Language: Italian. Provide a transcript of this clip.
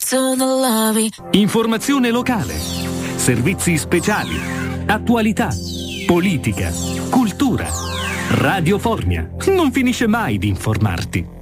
to the lobby. Informazione locale, servizi speciali, attualità, politica, cultura. Radio Formia non finisce mai di informarti.